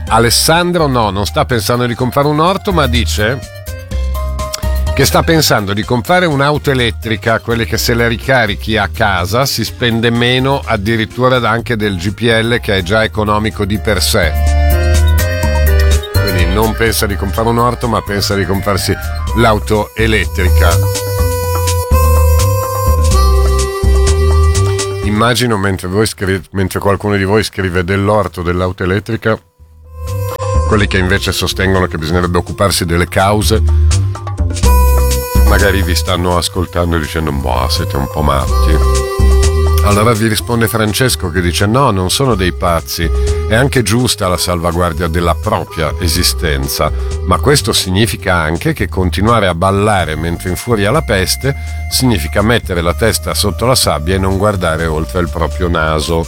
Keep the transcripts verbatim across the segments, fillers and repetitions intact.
Alessandro no, non sta pensando di comprare un orto, ma dice che sta pensando di comprare un'auto elettrica, quelle che se le ricarichi a casa si spende meno addirittura anche del G P L, che è già economico di per sé. Quindi non pensa di comprare un orto, ma pensa di comprarsi l'auto elettrica. Immagino mentre, voi scrive, mentre qualcuno di voi scrive dell'orto, dell'auto elettrica, quelli che invece sostengono che bisognerebbe occuparsi delle cause magari vi stanno ascoltando dicendo boh, siete un po' matti. Allora vi risponde Francesco che dice no, non sono dei pazzi, è anche giusta la salvaguardia della propria esistenza, ma questo significa anche che continuare a ballare mentre infuria la peste significa mettere la testa sotto la sabbia e non guardare oltre il proprio naso.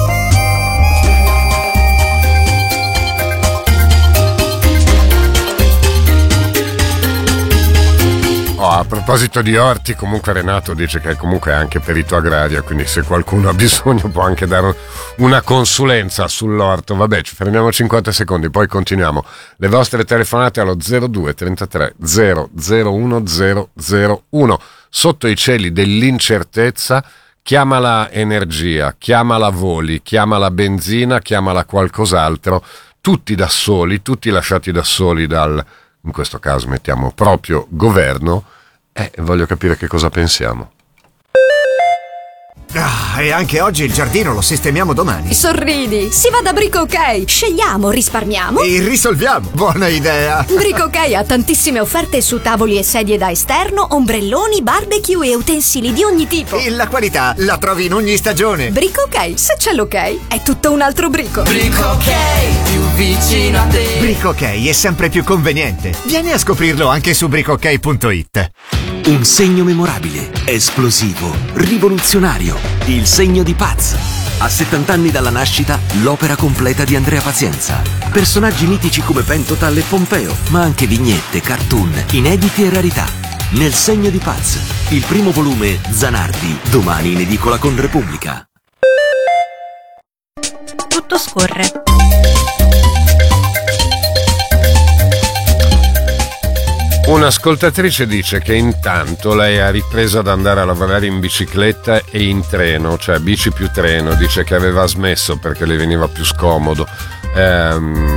Oh, a proposito di orti, comunque Renato dice che comunque è anche perito agraria, quindi se qualcuno ha bisogno può anche dare una consulenza sull'orto. Vabbè, ci fermiamo cinquanta secondi, poi continuiamo. Le vostre telefonate allo zero due trentatré zero zero uno zero zero uno. Sotto i cieli dell'incertezza, chiamala energia, chiamala voli, chiamala benzina, chiamala qualcos'altro, tutti da soli, tutti lasciati da soli dal... in questo caso mettiamo proprio governo, e eh, voglio capire che cosa pensiamo. Ah, e anche oggi il giardino lo sistemiamo domani. Sorridi, si va da Brico Ok. Scegliamo, risparmiamo e risolviamo. Buona idea. Brico Ok ha tantissime offerte su tavoli e sedie da esterno, ombrelloni, barbecue e utensili di ogni tipo. E la qualità la trovi in ogni stagione. Brico Ok, se c'è l'ok, è tutto un altro Brico. Brico Ok, più vicino a te. Brico Ok è sempre più conveniente. Vieni a scoprirlo anche su brico ok punto it. Un segno memorabile, esplosivo, rivoluzionario. Il segno di Paz. A settanta anni dalla nascita, l'opera completa di Andrea Pazienza. Personaggi mitici come Pentotal e Pompeo, ma anche vignette, cartoon, inediti e rarità. Nel segno di Paz, il primo volume Zanardi, domani in edicola con Repubblica. Tutto scorre. Un'ascoltatrice dice che intanto lei ha ripreso ad andare a lavorare in bicicletta e in treno, cioè bici più treno, dice che aveva smesso perché le veniva più scomodo ehm,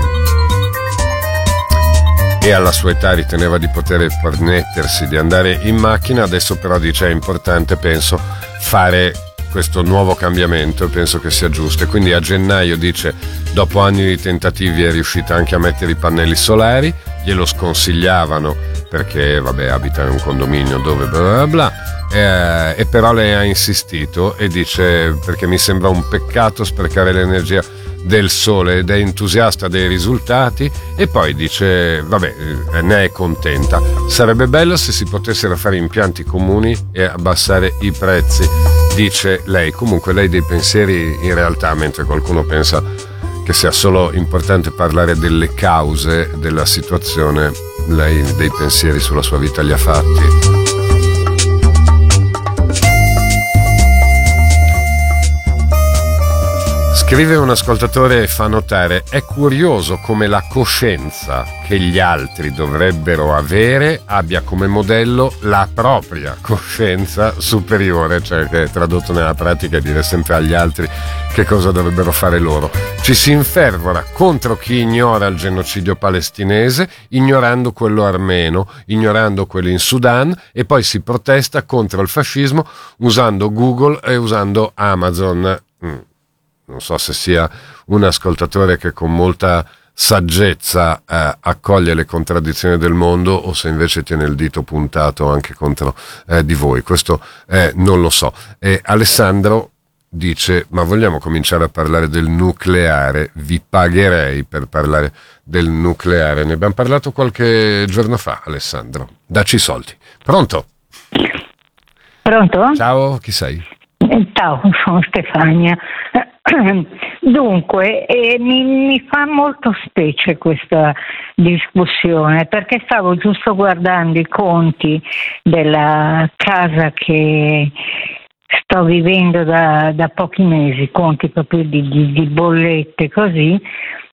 e alla sua età riteneva di poter permettersi di andare in macchina. Adesso però dice è importante, penso, fare questo nuovo cambiamento e penso che sia giusto, e quindi a gennaio, dice, dopo anni di tentativi è riuscita anche a mettere i pannelli solari. Glielo sconsigliavano perché vabbè abita in un condominio dove bla bla bla eh, e però lei ha insistito e dice perché mi sembra un peccato sprecare l'energia del sole, ed è entusiasta dei risultati, e poi dice vabbè eh, ne è contenta. Sarebbe bello se si potessero fare impianti comuni e abbassare i prezzi, dice lei. Comunque lei dei pensieri in realtà, mentre qualcuno pensa che sia solo importante parlare delle cause della situazione, lei dei pensieri sulla sua vita li ha fatti. Scrive un ascoltatore e fa notare: è curioso come la coscienza che gli altri dovrebbero avere abbia come modello la propria coscienza superiore, cioè che tradotto nella pratica è dire sempre agli altri che cosa dovrebbero fare loro. Ci si infervora contro chi ignora il genocidio palestinese, ignorando quello armeno, ignorando quello in Sudan, e poi si protesta contro il fascismo usando Google e usando Amazon. Mm. Non so se sia un ascoltatore che con molta saggezza eh, accoglie le contraddizioni del mondo o se invece tiene il dito puntato anche contro eh, di voi. Questo eh, non lo so. E Alessandro dice: ma vogliamo cominciare a parlare del nucleare? Vi pagherei per parlare del nucleare. Ne abbiamo parlato qualche giorno fa, Alessandro. Dacci i soldi. Pronto? Pronto? Ciao, chi sei? Ciao, sono Stefania. Dunque, eh, mi, mi fa molto specie questa discussione, perché stavo giusto guardando i conti della casa che sto vivendo da, da pochi mesi, conti proprio di, di, di bollette così,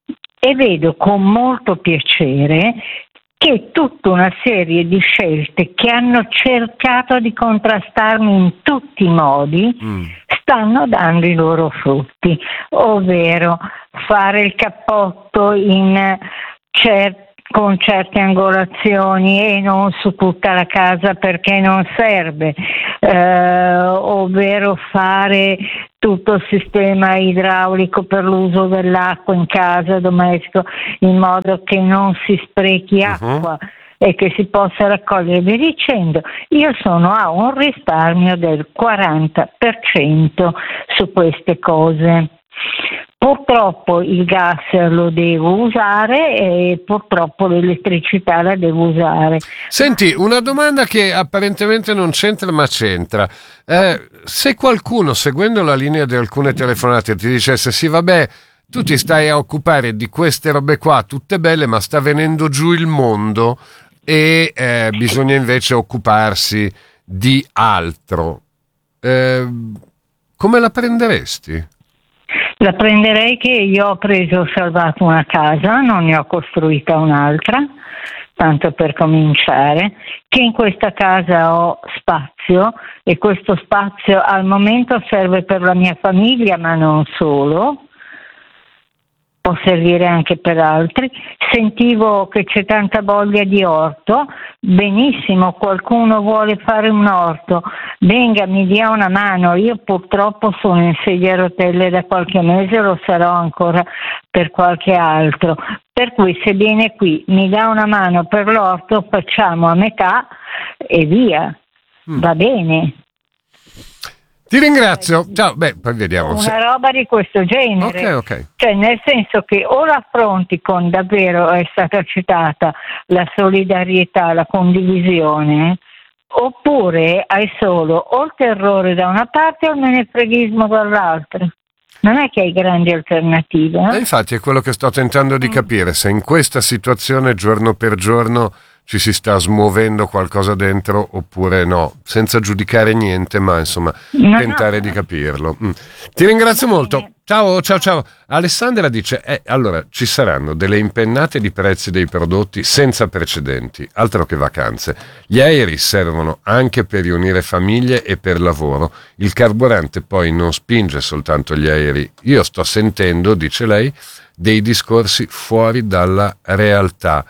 e vedo con molto piacere che tutta una serie di scelte che hanno cercato di contrastarmi in tutti i modi mm. stanno dando i loro frutti, ovvero fare il cappotto in cer- con certe angolazioni e non su tutta la casa perché non serve, eh, ovvero fare tutto il sistema idraulico per l'uso dell'acqua in casa domestico in modo che non si sprechi acqua uh-huh. e che si possa raccogliere, via dicendo. Io sono a un risparmio del quaranta per cento su queste cose. Purtroppo il gas lo devo usare e purtroppo l'elettricità la devo usare. Senti, una domanda che apparentemente non c'entra ma c'entra. Eh, se qualcuno, seguendo la linea di alcune telefonate, ti dicesse sì vabbè, tu ti stai a occupare di queste robe qua, tutte belle, ma sta venendo giù il mondo e eh, bisogna invece occuparsi di altro. Eh, come la prenderesti? La prenderei che io ho preso, ho salvato una casa, non ne ho costruita un'altra, tanto per cominciare, che in questa casa ho spazio e questo spazio al momento serve per la mia famiglia, ma non solo, può servire anche per altri. Sentivo che c'è tanta voglia di orto, benissimo, qualcuno vuole fare un orto, venga, mi dia una mano. Io purtroppo sono in sedia a rotelle da qualche mese, lo sarò ancora per qualche altro, per cui se viene qui, mi dà una mano per l'orto, facciamo a metà e via, mm. va bene. Ti ringrazio, ciao, beh, poi vediamo. Una roba di questo genere, ok, ok. Cioè nel senso che o la affronti con, davvero è stata citata, la solidarietà, la condivisione, oppure hai solo o il terrore da una parte o il menefreghismo dall'altra. Non è che hai grandi alternative. Eh? E infatti è quello che sto tentando di capire, se in questa situazione giorno per giorno ci si sta smuovendo qualcosa dentro oppure no, senza giudicare niente, ma insomma no, tentare no. di capirlo. Mm. Ti ringrazio molto. Ciao, ciao, ciao. Alessandra dice, eh, allora ci saranno delle impennate di prezzi dei prodotti senza precedenti, altro che vacanze. Gli aerei servono anche per riunire famiglie e per lavoro. Il carburante poi non spinge soltanto gli aerei. Io sto sentendo, dice lei, dei discorsi fuori dalla realtà.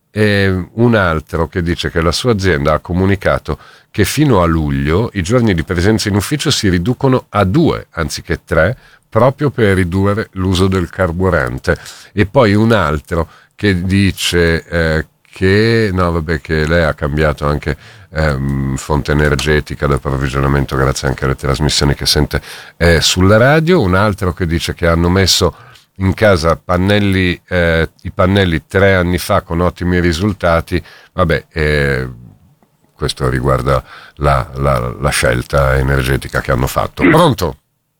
E un altro che dice che la sua azienda ha comunicato che fino a luglio i giorni di presenza in ufficio si riducono a due anziché tre, proprio per ridurre l'uso del carburante. E poi un altro che dice eh, che no vabbè che lei ha cambiato anche ehm, fonte energetica d'approvvigionamento grazie anche alle trasmissioni che sente eh, sulla radio. Un altro che dice che hanno messo in casa pannelli, eh, i pannelli tre anni fa con ottimi risultati. Vabbè, eh, questo riguarda la, la, la scelta energetica che hanno fatto. Pronto?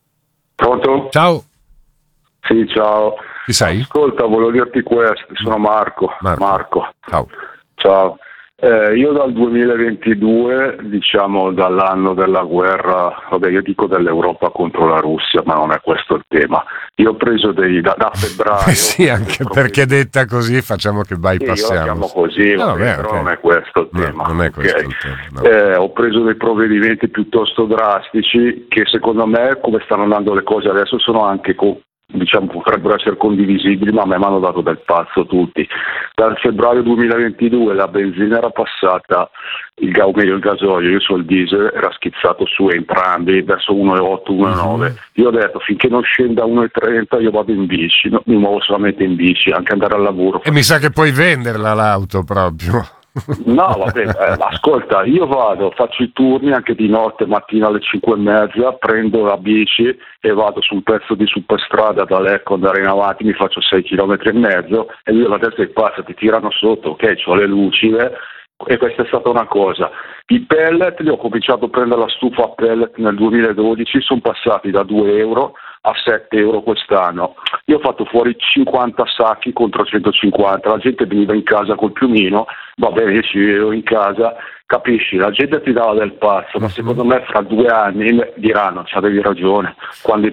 Pronto? Ciao. Sì, ciao. Chi sei? Ascolta, volevo dirti questo, sono Marco. Marco. Marco. Ciao. Ciao. Eh, io dal duemilaventidue, diciamo dall'anno della guerra, vabbè io dico dell'Europa contro la Russia, ma non è questo il tema. Io ho preso dei da, da febbraio. sì, anche perché detta così facciamo che bypassiamo. Sì, io chiamo così, no, vabbè, vabbè, però okay. non è questo il tema. No, non è questo okay. il tema. No. Eh, ho preso dei provvedimenti piuttosto drastici che secondo me, come stanno andando le cose adesso, sono anche co- diciamo potrebbero essere condivisibili, ma a me mi hanno dato del pazzo tutti. Dal febbraio duemilaventidue la benzina era passata, il, o meglio il gasolio, io sul diesel era schizzato su entrambi verso uno virgola otto, uno virgola nove. Uh-huh. Io ho detto finché non scenda a uno virgola trenta io vado in bici, no, mi muovo solamente in bici, anche andare al lavoro. E mi sa che puoi venderla l'auto proprio. No, vabbè, eh, ascolta, io vado, faccio i turni anche di notte, mattina alle cinque e mezza, prendo la bici e vado su un pezzo di superstrada da Lecco andare in avanti, mi faccio sei chilometri e mezzo e lui la testa è pazza, ti tirano sotto, ok, c'ho le luci eh, e questa è stata una cosa. I pellet, li ho cominciato a prendere la stufa a pellet nel duemiladodici, sono passati da due euro a sette euro quest'anno. Io ho fatto fuori cinquanta sacchi contro centocinquanta, la gente veniva in casa col piumino, va bene, io ci vivevo in casa, capisci, la gente ti dava del pazzo, ma secondo me fra due anni diranno c'avevi ragione, quando pre-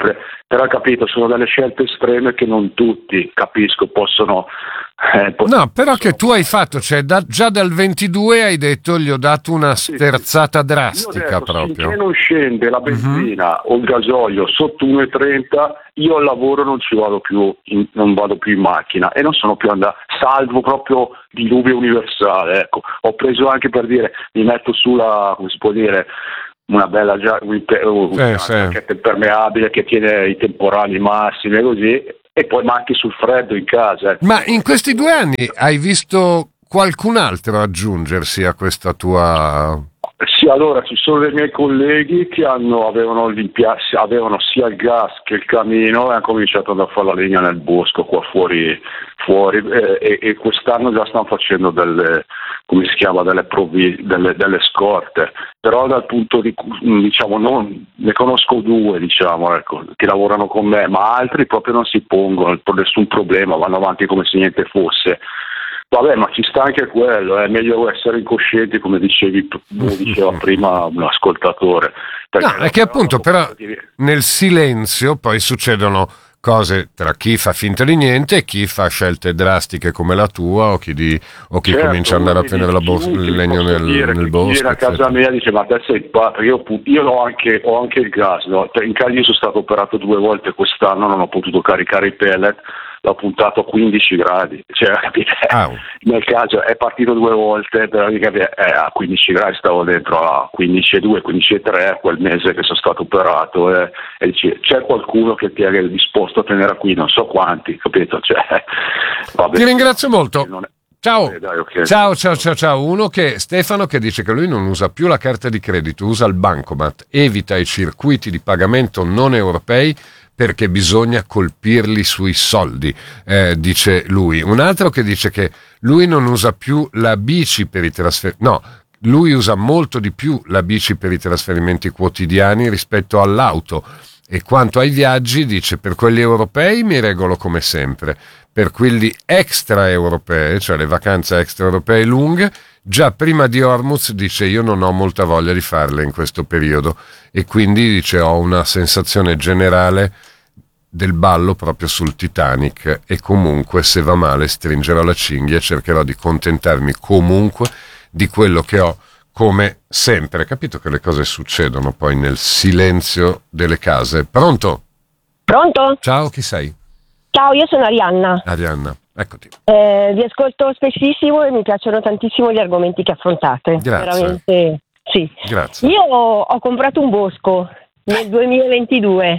Però capito, sono delle scelte estreme che non tutti, capisco, possono... Eh, possono No, però che tu hai fatto, cioè da, già dal ventidue hai detto gli ho dato una sterzata drastica. Io ho detto, proprio. Finché non scende la benzina uh-huh. o il gasolio sotto uno e trenta, io al lavoro non ci vado più, in, non vado più in macchina e non sono più andato, salvo proprio diluvio universale. Ecco, ho preso anche per dire, mi metto sulla, come si può dire, una bella già, un, un, sì, una sì. giacchetta impermeabile che tiene i temporali massimi e così, e poi ma anche sul freddo in casa. Ecco. Ma in questi due anni hai visto qualcun altro aggiungersi a questa tua... Sì, allora ci sono dei miei colleghi che hanno, avevano, avevano sia il gas che il camino e hanno cominciato a fare la legna nel bosco qua fuori, fuori eh, e, e quest'anno già stanno facendo delle, come si chiama, delle, provi, delle, delle scorte, però dal punto di, diciamo, non, ne conosco due, diciamo, ecco, che lavorano con me, ma altri proprio non si pongono nessun problema, vanno avanti come se niente fosse. Vabbè, ma ci sta anche quello, è meglio essere incoscienti, come dicevi, diceva prima un ascoltatore. No, è che appunto però nel silenzio poi succedono cose tra chi fa finta di niente e chi fa scelte drastiche come la tua o chi, di, o chi certo, comincia ad andare a prendere la bos- il legno nel, nel bosco. Chi viene a casa mia dice ma te sei pazzo, io, io ho, anche, ho anche il gas, no? In casa io sono stato operato due volte quest'anno, non ho potuto caricare i pellet, l'ho puntato a quindici gradi, cioè capite? Ah. Nel caso è partito due volte, però eh, a quindici gradi stavo dentro a quindici virgola due, quindici virgola tre quel mese che sono stato operato eh, e dice, c'è qualcuno che ti è disposto a tenere a qui non so quanti, capito? Cioè, vabbè, ti ringrazio molto. È... Ciao. Eh, dai, okay. ciao, ciao, ciao, ciao. Uno che Stefano che dice che lui non usa più la carta di credito, usa il bancomat, evita i circuiti di pagamento non europei perché bisogna colpirli sui soldi, eh, dice lui. Un altro che dice che lui non usa più la bici per i trasferimenti, no, lui usa molto di più la bici per i trasferimenti quotidiani rispetto all'auto. E quanto ai viaggi, dice, per quelli europei mi regolo come sempre, per quelli extraeuropei, cioè le vacanze extraeuropee lunghe, già prima di Hormuz, dice, io non ho molta voglia di farle in questo periodo e quindi, dice, ho una sensazione generale del ballo proprio sul Titanic e comunque se va male stringerò la cinghia e cercherò di contentarmi comunque di quello che ho come sempre. Capito che le cose succedono poi nel silenzio delle case. Pronto? Pronto? Ciao, chi sei? Ciao, io sono Arianna. Arianna, eccoti. Eh, vi ascolto spessissimo e mi piacciono tantissimo gli argomenti che affrontate. Grazie. Veramente, sì. Grazie. Io ho comprato un bosco nel duemilaventidue.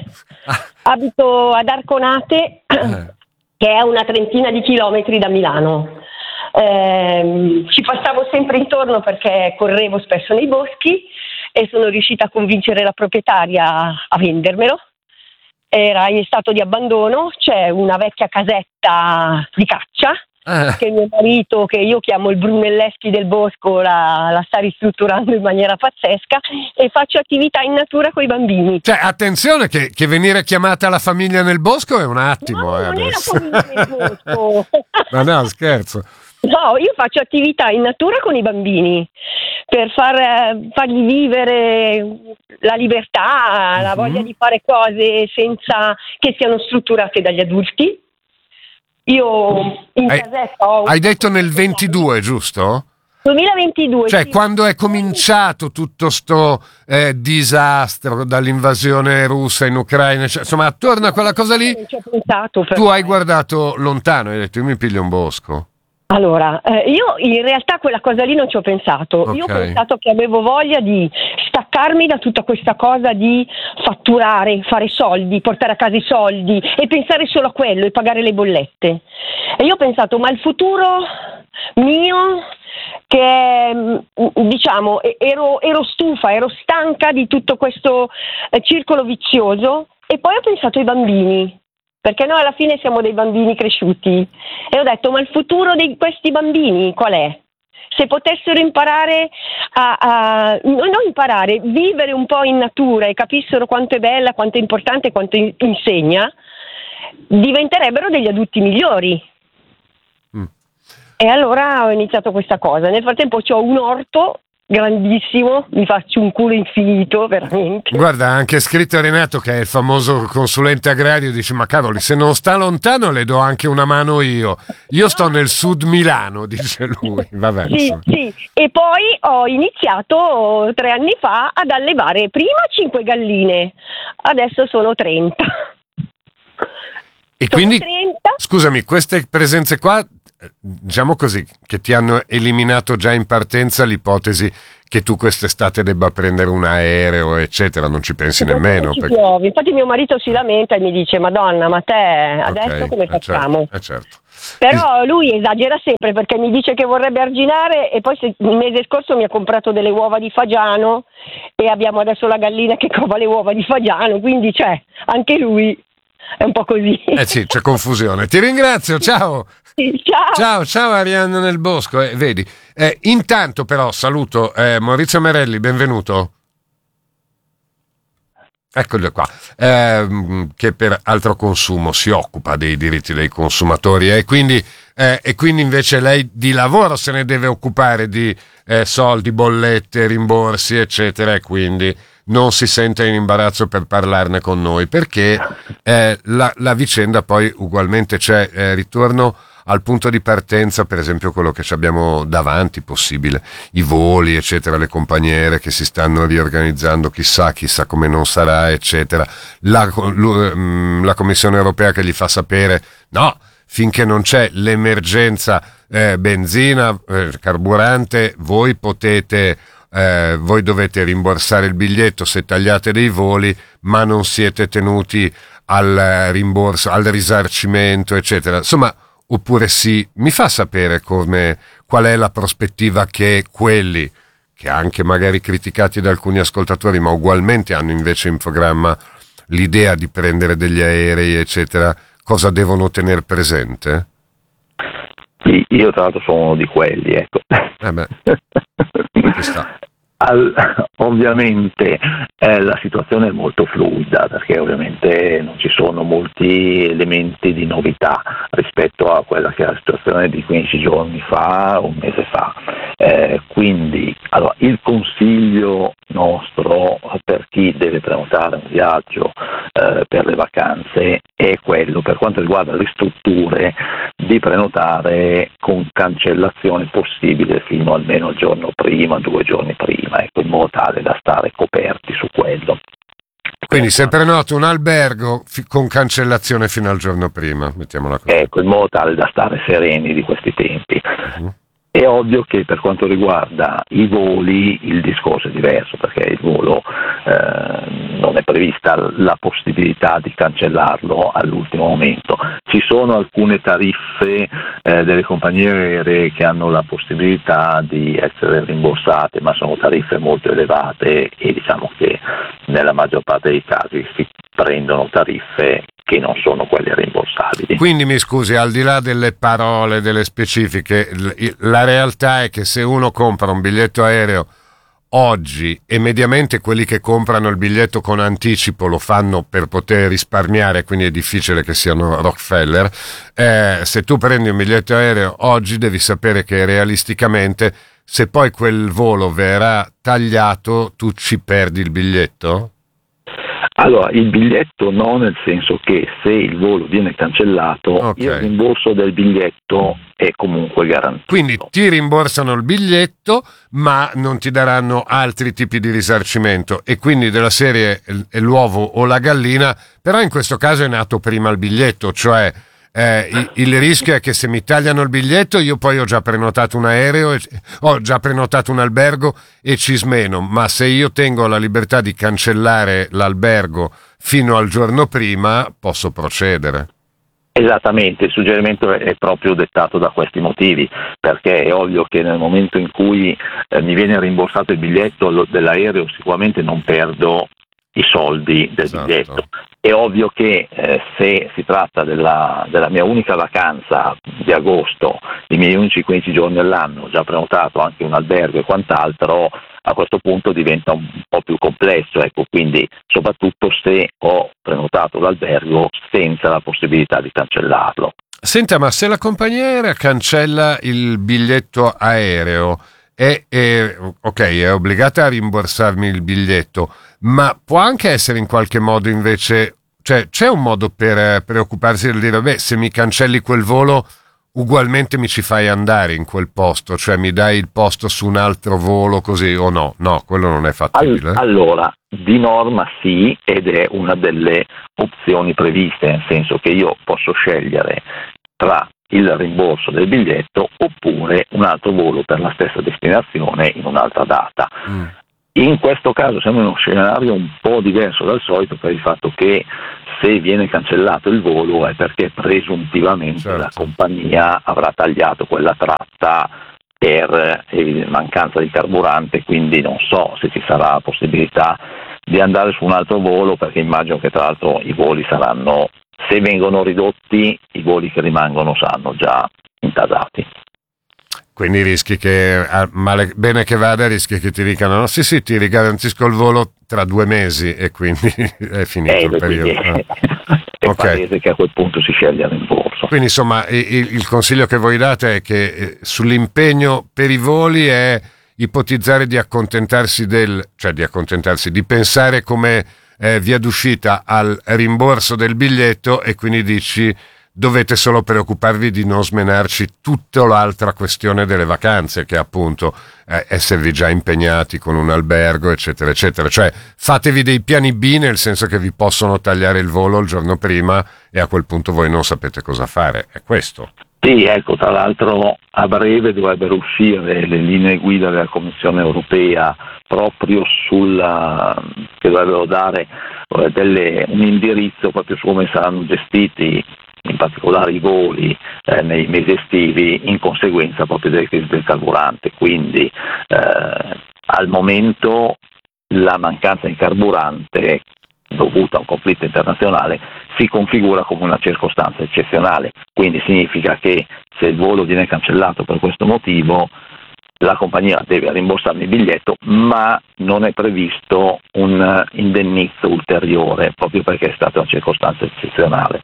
Abito ad Arconate, Eh. che è una trentina di chilometri da Milano. Eh, ci passavo sempre intorno perché correvo spesso nei boschi e sono riuscita a convincere la proprietaria a vendermelo. Era in stato di abbandono, c'è una vecchia casetta di caccia Eh. che mio marito, che io chiamo il Brunelleschi del bosco, la, la sta ristrutturando in maniera pazzesca e faccio attività in natura con i bambini. Cioè, attenzione che, che venire chiamata la famiglia nel bosco è un attimo. No, eh, non è la adesso. famiglia nel bosco. Ma no, scherzo. No, io faccio attività in natura con i bambini per far, eh, fargli vivere la libertà, la voglia di fare cose senza che siano strutturate dagli adulti. Io in Hai, casetta ho... hai detto nel ventidue, giusto? duemilaventidue. Cioè, sì. quando è cominciato tutto sto eh, disastro dall'invasione russa in Ucraina, cioè, insomma, attorno a quella cosa lì, Non ci ho pensato, però. tu hai guardato lontano e hai detto, io mi piglio un bosco. Allora, eh, io in realtà quella cosa lì non ci ho pensato. Ok. Io ho pensato che avevo voglia di staccarmi da tutta questa cosa di fatturare, fare soldi, portare a casa i soldi e pensare solo a quello e pagare le bollette. E io ho pensato, ma il futuro mio, che diciamo ero, ero stufa, ero stanca di tutto questo eh, circolo vizioso, e poi ho pensato ai bambini. Perché noi alla fine siamo dei bambini cresciuti e ho detto, ma il futuro di questi bambini qual è? Se potessero imparare a, a non imparare, vivere un po' in natura e capissero quanto è bella, quanto è importante, quanto in, insegna, diventerebbero degli adulti migliori. Mm. E allora ho iniziato questa cosa. Nel frattempo c'ho un orto grandissimo, mi faccio un culo infinito, veramente. Guarda, ha anche scritto Renato, che è il famoso consulente agrario, dice: ma cavoli, se non sta lontano le do anche una mano io. Io sto nel sud Milano, dice lui. Vabbè, sì, sì, e poi ho iniziato tre anni fa ad allevare prima cinque galline, adesso sono trenta. E quindi, scusami, queste presenze qua, diciamo così, che ti hanno eliminato già in partenza l'ipotesi che tu quest'estate debba prendere un aereo, eccetera, non ci pensi Perché nemmeno. ci Perché... piove. Infatti mio marito si lamenta e mi dice: Madonna, ma te adesso Okay, come eh facciamo? certo, eh certo. Però lui esagera sempre, perché mi dice che vorrebbe arginare e poi se, il mese scorso mi ha comprato delle uova di fagiano e abbiamo adesso la gallina che cova le uova di fagiano, quindi cioè, anche lui è un po' così. Eh sì, c'è confusione. Ti ringrazio, ciao. Ciao. Ciao, ciao Arianna nel Bosco, eh, vedi. Eh, intanto però saluto eh, Maurizio Merelli, benvenuto. Eccolo qua, eh, che per altro consumo si occupa dei diritti dei consumatori e quindi, eh, e quindi invece lei di lavoro se ne deve occupare, di eh, soldi, bollette, rimborsi, eccetera, e quindi non si sente in imbarazzo per parlarne con noi, perché eh, la, la vicenda poi ugualmente c'è. Eh, ritorno al punto di partenza, per esempio quello che ci abbiamo davanti possibile, i voli, eccetera, le compagnie aeree che si stanno riorganizzando, chissà, chissà come non sarà, eccetera. La, la Commissione europea che gli fa sapere, no, finché non c'è l'emergenza eh, benzina, eh, carburante, voi potete... Eh, voi dovete rimborsare il biglietto se tagliate dei voli, ma non siete tenuti al rimborso, al risarcimento, eccetera. Insomma, oppure sì, mi fa sapere come, qual è la prospettiva che quelli, che anche magari criticati da alcuni ascoltatori, ma ugualmente hanno invece in programma l'idea di prendere degli aerei, eccetera, cosa devono tenere presente? Io tra l'altro sono uno di quelli, ecco. Eh beh, ci sta. Al, ovviamente eh, la situazione è molto fluida, perché ovviamente non ci sono molti elementi di novità rispetto a quella che è la situazione di quindici giorni fa, un mese fa. Eh, quindi allora, il consiglio nostro per chi deve prenotare un viaggio eh, per le vacanze è quello, per quanto riguarda le strutture, di prenotare con cancellazione possibile fino almeno il giorno prima, due giorni prima, ecco, in modo tale da stare coperti su quello. Quindi se prenoto un albergo fi- con cancellazione fino al giorno prima, mettiamola così. Ecco, in modo tale da stare sereni di questi tempi. Uh-huh. È ovvio che per quanto riguarda i voli il discorso è diverso, perché il volo eh, non è prevista la possibilità di cancellarlo all'ultimo momento. Ci sono alcune tariffe eh, delle compagnie aeree che hanno la possibilità di essere rimborsate, ma sono tariffe molto elevate e diciamo che nella maggior parte dei casi si prendono tariffe che non sono quelle rimborsabili. Quindi mi scusi, al di là delle parole, delle specifiche, la realtà è che se uno compra un biglietto aereo oggi, e mediamente quelli che comprano il biglietto con anticipo lo fanno per poter risparmiare, quindi è difficile che siano Rockefeller, eh, se tu prendi un biglietto aereo oggi devi sapere che realisticamente se poi quel volo verrà tagliato tu ci perdi il biglietto? Allora, il biglietto no, nel senso che se il volo viene cancellato, okay, il rimborso del biglietto è comunque garantito. Quindi ti rimborsano il biglietto, ma non ti daranno altri tipi di risarcimento, e quindi della serie è l'uovo o la gallina, però in questo caso è nato prima il biglietto, cioè eh, il, il rischio è che se mi tagliano il biglietto io poi ho già prenotato un aereo, e, ho già prenotato un albergo e ci smeno, ma se io tengo la libertà di cancellare l'albergo fino al giorno prima posso procedere. Esattamente, il suggerimento è proprio dettato da questi motivi, perché è ovvio che nel momento in cui eh, mi viene rimborsato il biglietto lo, dell'aereo sicuramente non perdo i soldi del esatto. biglietto. È ovvio che eh, se si tratta della, della mia unica vacanza di agosto, i miei unici quindici giorni all'anno, ho già prenotato anche un albergo e quant'altro, a questo punto diventa un po' più complesso, ecco, quindi soprattutto se ho prenotato l'albergo senza la possibilità di cancellarlo. Senta, ma se la compagnia aerea cancella il biglietto aereo, è, è, ok, è obbligata a rimborsarmi il biglietto, ma può anche essere in qualche modo invece, cioè c'è un modo per preoccuparsi del dire, beh, se mi cancelli quel volo ugualmente mi ci fai andare in quel posto, cioè mi dai il posto su un altro volo così o no? No, quello non è fattibile. Allora, di norma sì, ed è una delle opzioni previste, nel senso che io posso scegliere tra il rimborso del biglietto oppure un altro volo per la stessa destinazione in un'altra data. Mm. In questo caso siamo in uno scenario un po' diverso dal solito per il fatto che se viene cancellato il volo è perché presuntivamente certo. la compagnia avrà tagliato quella tratta per eh, mancanza di carburante, quindi non so se ci sarà possibilità di andare su un altro volo, perché immagino che tra l'altro i voli saranno, se vengono ridotti, i voli che rimangono saranno già intasati. Quindi rischi che, male, bene che vada, rischi che ti dicano no, sì sì, ti rigarantisco il volo tra due mesi e quindi è finito eh, il periodo. È, è okay. palese che a quel punto si sceglie il rimborso. Quindi insomma il, il consiglio che voi date è che sull'impegno per i voli è ipotizzare di accontentarsi del, cioè di accontentarsi, di pensare come eh, via d'uscita al rimborso del biglietto e quindi dici dovete solo preoccuparvi di non smenarci tutta l'altra questione delle vacanze, che è appunto eh, esservi già impegnati con un albergo, eccetera, eccetera. Cioè, fatevi dei piani B, nel senso che vi possono tagliare il volo il giorno prima e a quel punto voi non sapete cosa fare. È questo. Sì, ecco, tra l'altro a breve dovrebbero uscire le linee guida della Commissione europea proprio sulla, che dovrebbero dare eh, delle, un indirizzo proprio su come saranno gestiti in particolare i voli eh, nei mesi estivi in conseguenza proprio delle crisi del carburante, quindi eh, al momento la mancanza di carburante dovuta a un conflitto internazionale si configura come una circostanza eccezionale, quindi significa che se il volo viene cancellato per questo motivo la compagnia deve rimborsarmi il biglietto, ma non è previsto un indennizzo ulteriore proprio perché è stata una circostanza eccezionale.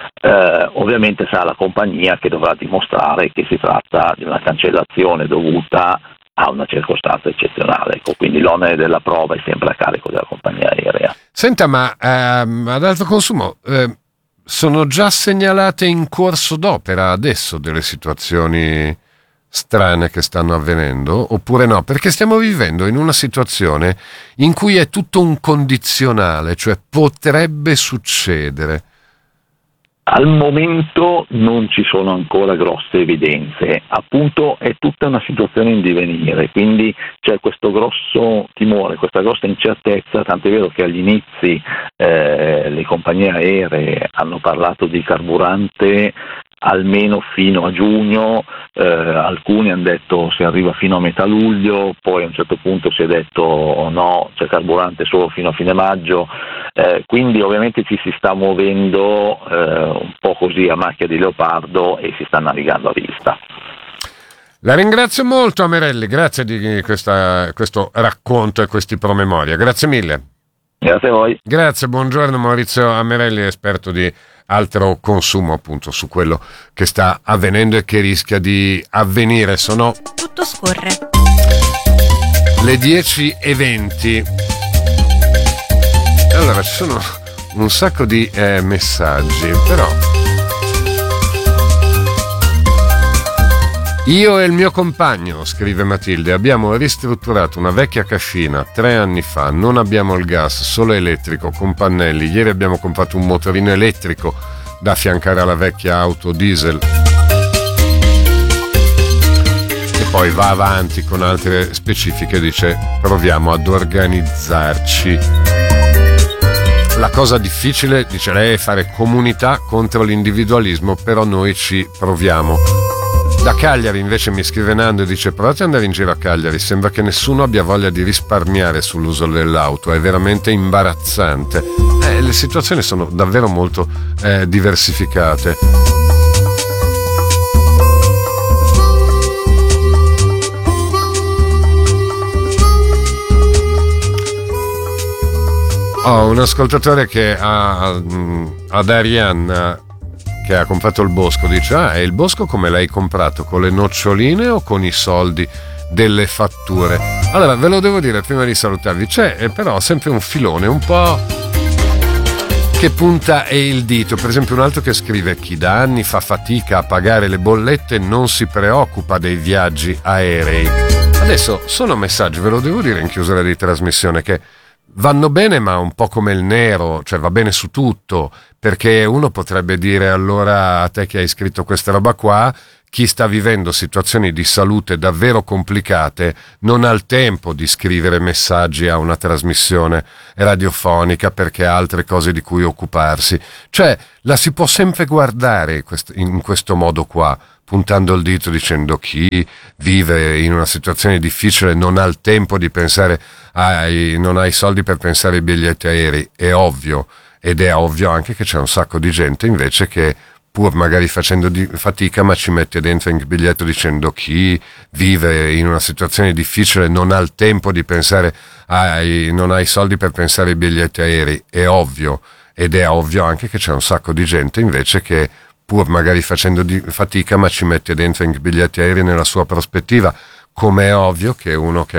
Eh, ovviamente sarà la compagnia che dovrà dimostrare che si tratta di una cancellazione dovuta a una circostanza eccezionale, ecco, quindi l'onere della prova è sempre a carico della compagnia aerea. Senta, ma ehm, ad alto consumo eh, sono già segnalate in corso d'opera adesso delle situazioni strane che stanno avvenendo oppure no? Perché stiamo vivendo in una situazione in cui è tutto un condizionale, cioè potrebbe succedere. Al momento non ci sono ancora grosse evidenze, appunto è tutta una situazione in divenire, quindi c'è questo grosso timore, questa grossa incertezza, tant'è vero che agli inizi eh, le compagnie aeree hanno parlato di carburante almeno fino a giugno, eh, alcuni hanno detto si arriva fino a metà luglio, poi a un certo punto si è detto oh no, c'è carburante solo fino a fine maggio, eh, quindi ovviamente ci si sta muovendo eh, un po' così a macchia di leopardo e si sta navigando a vista. La ringrazio molto Amerelli, grazie di questa, questo racconto e questi promemoria, grazie mille. Grazie a voi. Grazie, buongiorno Maurizio Amerelli, esperto di altro consumo appunto su quello che sta avvenendo e che rischia di avvenire. Sono tutto scorre le dieci e venti. Allora ci sono un sacco di eh, messaggi, però io e il mio compagno, scrive Matilde, abbiamo ristrutturato una vecchia cascina tre anni fa, non abbiamo il gas, solo elettrico, con pannelli. Ieri abbiamo comprato un motorino elettrico da affiancare alla vecchia auto diesel. E poi va avanti con altre specifiche, dice proviamo ad organizzarci. La cosa difficile, dice lei, è fare comunità contro l'individualismo, però noi ci proviamo. Da Cagliari invece mi scrive Nando e dice provate ad andare in giro a Cagliari, sembra che nessuno abbia voglia di risparmiare sull'uso dell'auto, è veramente imbarazzante. Eh, le situazioni sono davvero molto eh, diversificate. Ho un ascoltatore che ha ad Arianna che ha comprato il bosco, dice ah, e il bosco come l'hai comprato, con le noccioline o con i soldi delle fatture. Allora, ve lo devo dire prima di salutarvi, c'è eh, però sempre un filone un po' che punta e il dito. Per esempio un altro che scrive: chi da anni fa fatica a pagare le bollette non si preoccupa dei viaggi aerei. Adesso sono messaggi, ve lo devo dire in chiusura di trasmissione, che vanno bene ma un po' come il nero, cioè va bene su tutto, perché uno potrebbe dire: allora a te che hai scritto questa roba qua, chi sta vivendo situazioni di salute davvero complicate non ha il tempo di scrivere messaggi a una trasmissione radiofonica perché ha altre cose di cui occuparsi. Cioè la si può sempre guardare in questo modo qua, puntando il dito dicendo: chi vive in una situazione difficile non ha il tempo di pensare ai, non ha i soldi per pensare ai biglietti aerei. È ovvio, ed è ovvio anche che c'è un sacco di gente invece che, pur magari facendo di fatica, ma ci mette dentro il biglietto dicendo: chi vive in una situazione difficile non ha il tempo di pensare ai, non ha i soldi per pensare ai biglietti aerei. È ovvio, ed è ovvio anche che c'è un sacco di gente invece che, pur magari facendo di fatica, ma ci mette dentro i biglietti aerei nella sua prospettiva, come è ovvio che uno che